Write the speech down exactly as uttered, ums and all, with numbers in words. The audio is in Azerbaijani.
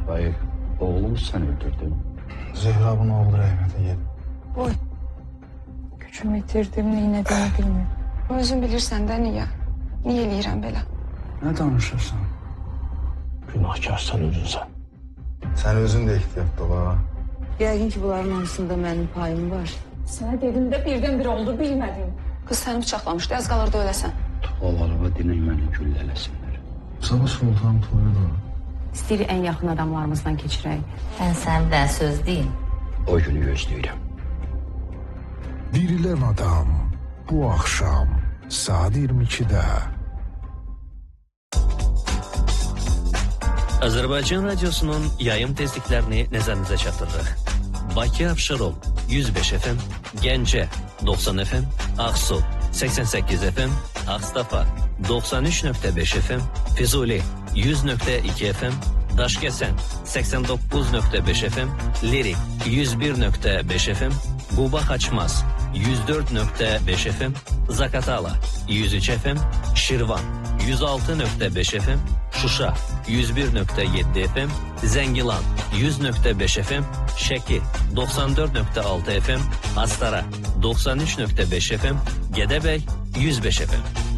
Dayı, oğlumu sen öldürdün. Zehra bunu oğlu rəhmətə yedi. Oy. Gücümü itirdim, neynədiyimi bilmirəm. Özün bilirsən də niyə? Niyə eləyirəm belə? Nə danışırsan? Günahkarsan özünsən. Sən özün də ehtiyatda ol. Yəqin ki, bunların hamısında mənim payım var. Sənə dedim də birdən-bir oldu, bilmədim. Qız səni bıçaqlamışdı, az qalırdı öləsən. Tuğalarıma dinək məni güllələsinlər. Sabah sultan toyu da. İstəyir ən yaxın adamlarımızdan keçirək. Mən səndən söz deyim. O günü gözləyirəm. Dirilən Adam bu axşam saat iyirmi ikidə. Azərbaycan Radiosu'nun yayım tezliklərini nəzərinizə çatdırırıq. Bakı Abşeron yüz beş F M, Gəncə doxsan F M, Ağsu səksən səkkiz F M, Ağstafa doxsan üç nöqtə beş F M, Füzuli yüz nöqtə iki F M, Daşkəsən səksən doqquz nöqtə beş F M, Lirik yüz bir nöqtə beş F M, Quba Xaçmaz yüz dörd nöqtə beş F M, Zakatala yüz üç F M, Şirvan yüz altı nöqtə beş F M, Şuşa yüz bir nöqtə yeddi F M, Zəngilan yüz nöqtə beş F M, Şəki doxsan dörd nöqtə altı F M, Astara doxsan üç nöqtə beş F M, Gədəbəy yüz beş F M.